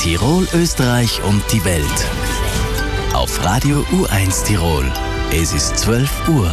Tirol, Österreich und die Welt. Auf Radio U1 Tirol. Es ist 12 Uhr.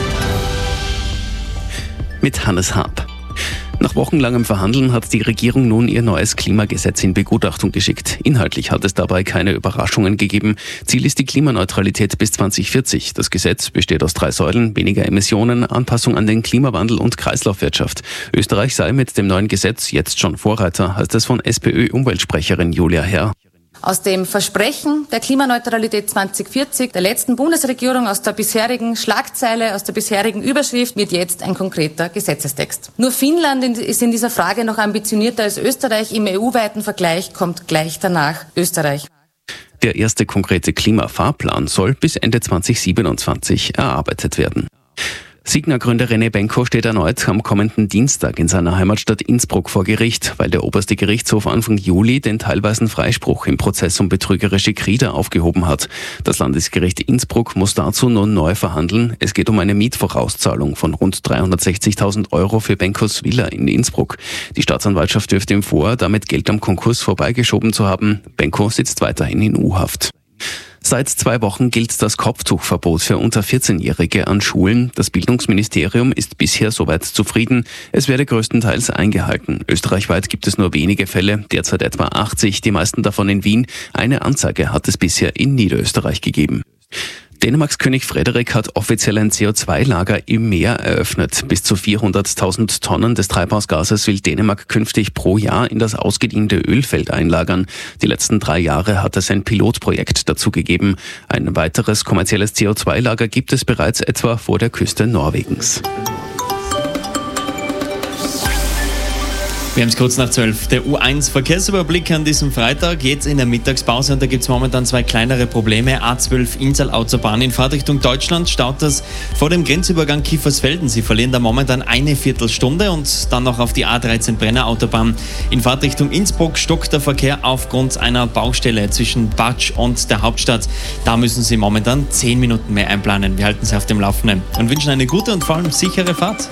Mit Hannes Haab. Nach wochenlangem Verhandeln hat die Regierung nun ihr neues Klimagesetz in Begutachtung geschickt. Inhaltlich hat es dabei keine Überraschungen gegeben. Ziel ist die Klimaneutralität bis 2040. Das Gesetz besteht aus 3 Säulen: weniger Emissionen, Anpassung an den Klimawandel und Kreislaufwirtschaft. Österreich sei mit dem neuen Gesetz jetzt schon Vorreiter, heißt es von SPÖ-Umweltsprecherin Julia Herr. Aus dem Versprechen der Klimaneutralität 2040 der letzten Bundesregierung, aus der bisherigen Schlagzeile, aus der bisherigen Überschrift, wird jetzt ein konkreter Gesetzestext. Nur Finnland ist in dieser Frage noch ambitionierter als Österreich. Im EU-weiten Vergleich kommt gleich danach Österreich. Der erste konkrete Klimafahrplan soll bis Ende 2027 erarbeitet werden. Signa-Gründer René Benko steht erneut am kommenden Dienstag in seiner Heimatstadt Innsbruck vor Gericht, weil der oberste Gerichtshof Anfang Juli den teilweisen Freispruch im Prozess um betrügerische Kredite aufgehoben hat. Das Landesgericht Innsbruck muss dazu nun neu verhandeln. Es geht um eine Mietvorauszahlung von rund 360.000 € für Benkos Villa in Innsbruck. Die Staatsanwaltschaft wirft ihm vor, damit Geld am Konkurs vorbeigeschoben zu haben. Benko sitzt weiterhin in U-Haft. Seit 2 Wochen gilt das Kopftuchverbot für unter 14-Jährige an Schulen. Das Bildungsministerium ist bisher soweit zufrieden. Es werde größtenteils eingehalten. Österreichweit gibt es nur wenige Fälle, derzeit etwa 80, die meisten davon in Wien. Eine Anzeige hat es bisher in Niederösterreich gegeben. Dänemarks König Frederik hat offiziell ein CO2-Lager im Meer eröffnet. Bis zu 400.000 Tonnen des Treibhausgases will Dänemark künftig pro Jahr in das ausgediente Ölfeld einlagern. Die letzten 3 Jahre hat es ein Pilotprojekt dazu gegeben. Ein weiteres kommerzielles CO2-Lager gibt es bereits etwa vor der Küste Norwegens. Wir haben es kurz nach 12. Der U1-Verkehrsüberblick an diesem Freitag, jetzt in der Mittagspause, und da gibt es momentan 2 kleinere Probleme. A12 Inntal-Autobahn in Fahrtrichtung Deutschland staut das vor dem Grenzübergang Kiefersfelden. Sie verlieren da momentan eine Viertelstunde, und dann noch auf die A13 Brenner-Autobahn in Fahrtrichtung Innsbruck stockt der Verkehr aufgrund einer Baustelle zwischen Batsch und der Hauptstadt. Da müssen Sie momentan 10 Minuten mehr einplanen. Wir halten Sie auf dem Laufenden und wünschen eine gute und vor allem sichere Fahrt.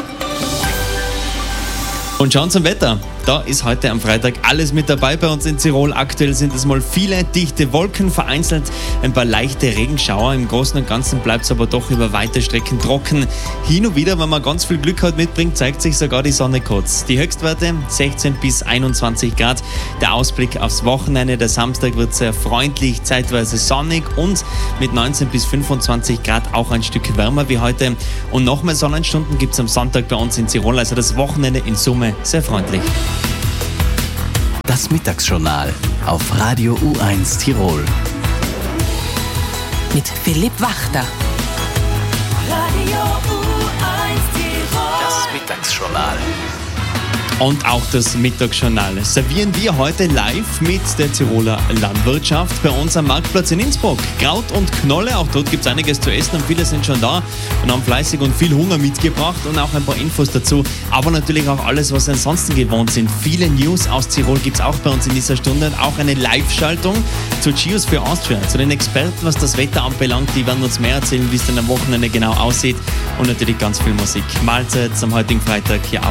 Und schauen zum Wetter. Da ist heute am Freitag alles mit dabei bei uns in Tirol. Aktuell sind es mal viele dichte Wolken, vereinzelt ein paar leichte Regenschauer. Im Großen und Ganzen bleibt es aber doch über weite Strecken trocken. Hin und wieder, wenn man ganz viel Glück hat mitbringt, zeigt sich sogar die Sonne kurz. Die Höchstwerte 16 bis 21 Grad. Der Ausblick aufs Wochenende, der Samstag wird sehr freundlich, zeitweise sonnig und mit 19 bis 25 Grad auch ein Stück wärmer wie heute. Und noch mehr Sonnenstunden gibt es am Sonntag bei uns in Tirol. Also das Wochenende in Summe sehr freundlich. Das Mittagsjournal auf Radio U1 Tirol. Mit Philipp Wachter. Radio U1 Tirol. Das Mittagsjournal. Und auch das Mittagsjournal servieren wir heute live mit der Tiroler Landwirtschaft bei uns am Marktplatz in Innsbruck. Kraut und Knolle, auch dort gibt es einiges zu essen und viele sind schon da und haben fleißig und viel Hunger mitgebracht und auch ein paar Infos dazu. Aber natürlich auch alles, was Sie ansonsten gewohnt sind. Viele News aus Tirol gibt es auch bei uns in dieser Stunde und auch eine Live-Schaltung zu Geos für Austria, zu den Experten, was das Wetter anbelangt. Die werden uns mehr erzählen, wie es dann am Wochenende genau aussieht, und natürlich ganz viel Musik. Mahlzeit am heutigen Freitag hier auf